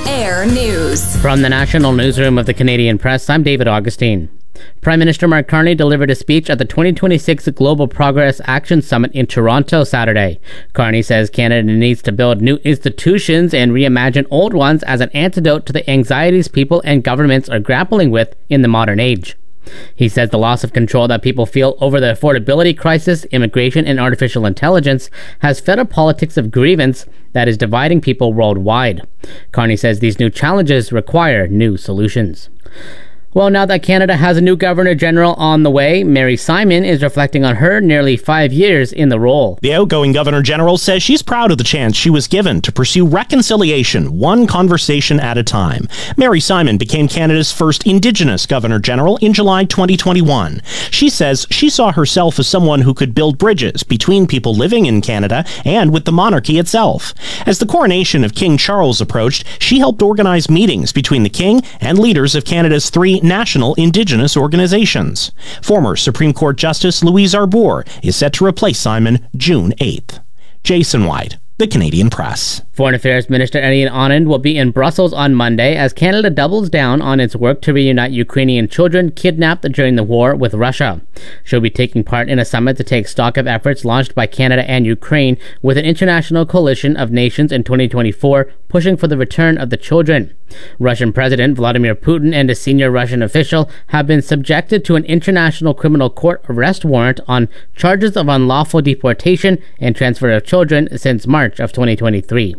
Air News. From the National Newsroom of the Canadian Press, I'm David Augustine. Prime Minister Mark Carney delivered a speech at the 2026 Global Progress Action Summit in Toronto Saturday. Carney says Canada needs to build new institutions and reimagine old ones as an antidote to the anxieties people and governments are grappling with in the modern age. He says the loss of control that people feel over the affordability crisis, immigration, and artificial intelligence has fed a politics of grievance that is dividing people worldwide. Carney says these new challenges require new solutions. Well, now that Canada has a new Governor General on the way, Mary Simon is reflecting on her nearly 5 years in the role. The outgoing Governor General says she's proud of the chance she was given to pursue reconciliation, one conversation at a time. Mary Simon became Canada's first Indigenous Governor General in July 2021. She says she saw herself as someone who could build bridges between people living in Canada and with the monarchy itself. As the coronation of King Charles approached, she helped organize meetings between the King and leaders of Canada's three national Indigenous organizations. Former Supreme Court Justice Louise Arbour is set to replace Simon June 8th. Jason White, The Canadian Press. Foreign Affairs Minister Eliane Anand will be in Brussels on Monday as Canada doubles down on its work to reunite Ukrainian children kidnapped during the war with Russia. She'll be taking part in a summit to take stock of efforts launched by Canada and Ukraine with an international coalition of nations in 2024 pushing for the return of the children. Russian President Vladimir Putin and a senior Russian official have been subjected to an International Criminal Court arrest warrant on charges of unlawful deportation and transfer of children since March of 2023.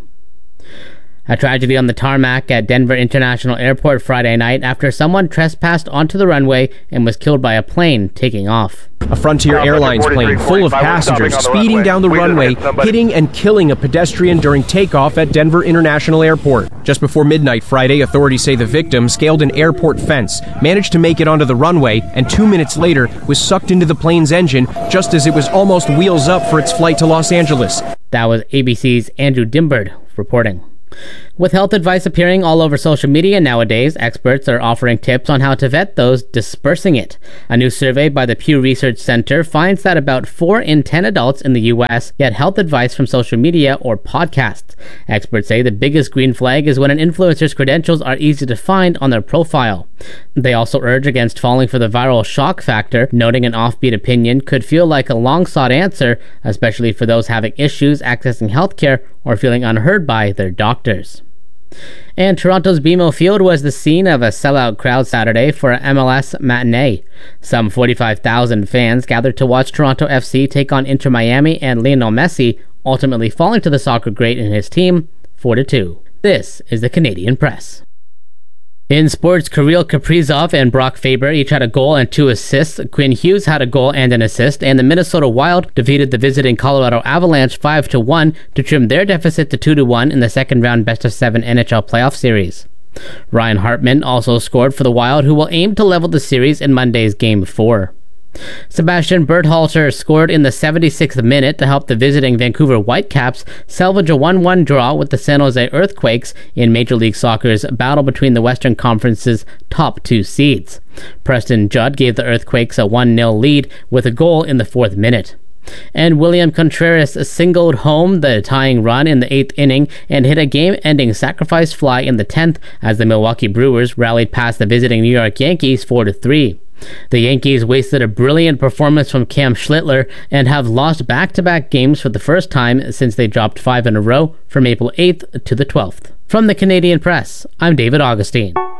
A tragedy on the tarmac at Denver International Airport Friday night after someone trespassed onto the runway and was killed by a plane taking off. A Frontier Airlines plane full of passengers speeding down the runway, hitting and killing a pedestrian during takeoff at Denver International Airport. Just before midnight Friday, authorities say the victim scaled an airport fence, managed to make it onto the runway, and 2 minutes later was sucked into the plane's engine just as it was almost wheels up for its flight to Los Angeles. That was ABC's Andrew Dimbard reporting. With health advice appearing all over social media nowadays, experts are offering tips on how to vet those dispersing it. A new survey by the Pew Research Center finds that about 4 in 10 adults in the U.S. get health advice from social media or podcasts. Experts say the biggest green flag is when an influencer's credentials are easy to find on their profile. They also urge against falling for the viral shock factor, noting an offbeat opinion could feel like a long-sought answer, especially for those having issues accessing healthcare or feeling unheard by their doctors. And Toronto's BMO Field was the scene of a sellout crowd Saturday for a MLS matinee. Some 45,000 fans gathered to watch Toronto FC take on Inter Miami and Lionel Messi, ultimately falling to the soccer great and his team 4-2. This is the Canadian Press. In sports, Kirill Kaprizov and Brock Faber each had a goal and 2 assists. Quinn Hughes had a goal and an assist, and the Minnesota Wild defeated the visiting Colorado Avalanche 5-1 to trim their deficit to 2-1 in the second-round best-of-7 NHL playoff series. Ryan Hartman also scored for the Wild, who will aim to level the series in Monday's Game 4. Sebastian Berthalter scored in the 76th minute to help the visiting Vancouver Whitecaps salvage a 1-1 draw with the San Jose Earthquakes in Major League Soccer's battle between the Western Conference's top 2 seeds. Preston Judd gave the Earthquakes a 1-0 lead with a goal in the 4th minute. And William Contreras singled home the tying run in the 8th inning and hit a game-ending sacrifice fly in the 10th as the Milwaukee Brewers rallied past the visiting New York Yankees 4-3. The Yankees wasted a brilliant performance from Cam Schlittler and have lost back-to-back games for the first time since they dropped 5 in a row from April 8th to the 12th. From the Canadian Press, I'm David Augustine.